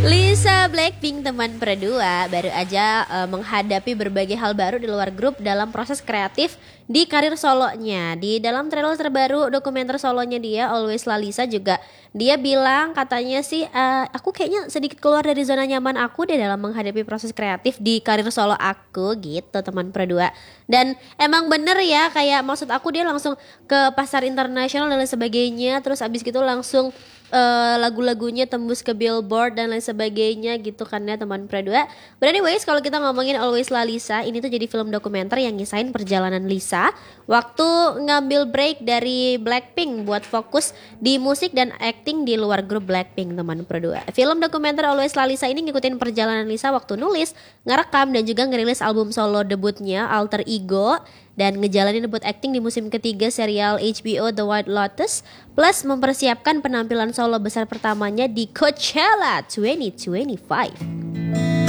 Lisa Blackpink teman berdua baru aja menghadapi berbagai hal baru di luar grup dalam proses kreatif di karir solonya. Di dalam trailer terbaru dokumenter solonya dia Always Lalisa juga dia bilang katanya sih aku kayaknya sedikit keluar dari zona nyaman aku deh dalam menghadapi proses kreatif di karir solo aku gitu teman berdua. Dan emang bener ya kayak maksud aku dia langsung ke pasar internasional dan lain sebagainya, terus abis gitu langsung lagu-lagunya tembus ke Billboard dan lain sebagainya gitu kan ya teman berdua. But anyways kalau kita ngomongin Always Lalisa, ini tuh jadi film dokumenter yang ngisain perjalanan Lisa waktu ngambil break dari Blackpink buat fokus di musik dan acting di luar grup Blackpink teman berdua. Film dokumenter Always Lalisa ini ngikutin perjalanan Lisa waktu nulis, ngerekam dan juga ngerilis album solo debutnya Alter Ego dan ngejalanin debut acting di musim ketiga serial HBO The White Lotus, plus mempersiapkan penampilan solo besar pertamanya di Coachella 2025.